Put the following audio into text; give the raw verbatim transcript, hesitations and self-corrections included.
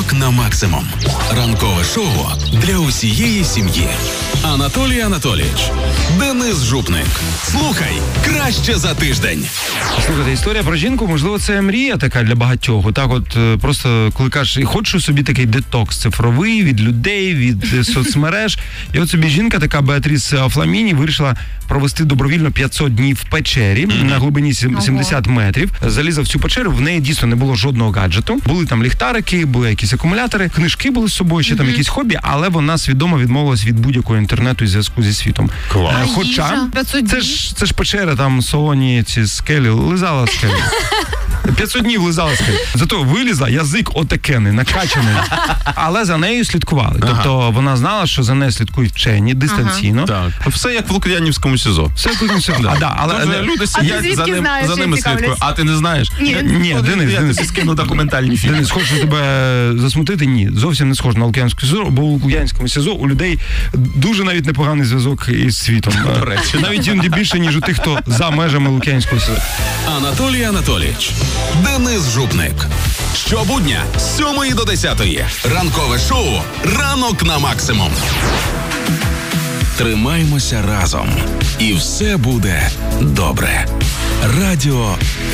Ранок на максимум. Ранкове шоу для усієї сім'ї. Анатолій Анатолійович, Денис Жупник. Слухай краще за тиждень. Слухайте, історія про жінку, можливо, це мрія така для багатьох. Так от просто коли кажеш, хочу собі такий детокс цифровий від людей, від соцмереж. І от собі жінка, така Беатріс Фламіні, вирішила провести добровільно п'ятсот днів в печері mm-hmm. на глибині сімдесят метрів. Залізла в цю печеру, в неї дійсно не було жодного гаджету. Були там ліхтарики, були якісь акумулятори, книжки були з собою, ще mm-hmm. там якісь хобі, але вона свідомо відмовилась від будь-якого інтернету і зв'язку зі світом. Клас. Е, хоча це ж, це ж печера, там солоні ці скелі, лизала скелі. п'ятсот днів лизала скелі. Зато вилізла, язик отакений, накачаний. Але за нею слідкували. Ага. Тобто вона знала, що за нею слідкують вчені, дистанційно. Ага. Так. Все як в Лук'янівському СІЗО. Все як в Лук'янівському СІЗО. А, да, але, але люди сидять, за, ним, за ними слідкують. А ти не знаєш? Ні, ні, Денис, я Денис. тобі скину документальні фільми. Денис, хочу тебе засмутити? Ні, зовсім не схож на Лук'янівське СІЗО, бо у Лук'янівському СІЗО у людей дуже навіть непоганий зв'язок із світом. До речі. Навіть іноді більше, ніж у тих, хто за межами Лук'янівського СІЗО. Анатолій Анатолійович, Денис Жупник. Щобудня з сьомої до десятої. Ранкове шоу «Ранок на максимум». Тримаймося разом. І все буде добре. Радіо